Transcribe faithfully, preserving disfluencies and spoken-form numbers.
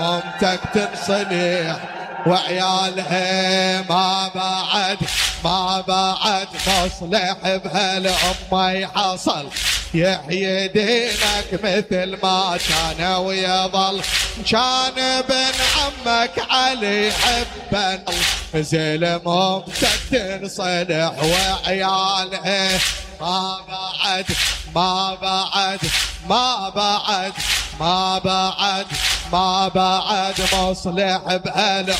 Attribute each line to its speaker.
Speaker 1: امتك تنصلح وعيالها ما بعد ما بعد مصلح بهالأمة يحصل يحيي دينك مثل ما كان ويظل. كان ابن عمك علي حبا زل امتك تنصلح وعيالها ما بعد ما بعد ما بعد ما بعد ما بعد مصلح بهالأمة